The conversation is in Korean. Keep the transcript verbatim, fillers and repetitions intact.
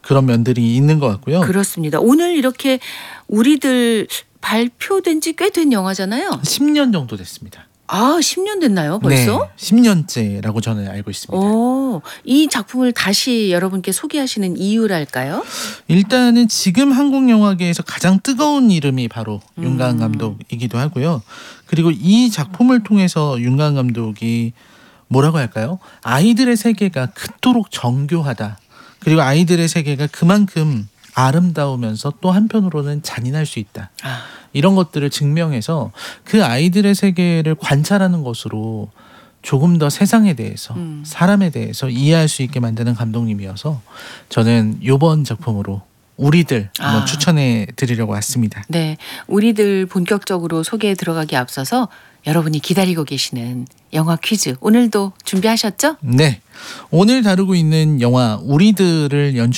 그런 면들이 있는 것 같고요. 그렇습니다. 오늘 이렇게 우리들 발표된 지 꽤 된 영화잖아요. 십 년 정도 됐습니다. 아, 십 년 됐나요 벌써? 네, 십 년째라고 저는 알고 있습니다. 오, 이 작품을 다시 여러분께 소개하시는 이유랄까요? 일단은 지금 한국 영화계에서 가장 뜨거운 이름이 바로 음. 윤가은 감독이기도 하고요. 그리고 이 작품을 통해서 윤가은 감독이 뭐라고 할까요? 아이들의 세계가 그토록 정교하다. 그리고 아이들의 세계가 그만큼 아름다우면서 또 한편으로는 잔인할 수 있다. 아. 이런 것들을 증명해서 그 아이들의 세계를 관찰하는 것으로 조금 더 세상에 대해서 음. 사람에 대해서 이해할 수 있게 만드는 감독님이어서 저는 이번 작품으로 우리들 한번 아. 추천해 드리려고 왔습니다. 네, 우리들 본격적으로 소개에 들어가기 앞서서 여러분이 기다리고 계시는 영화 퀴즈 오늘도 준비하셨죠? 네, 오늘 다루고 있는 영화 우리들을 연출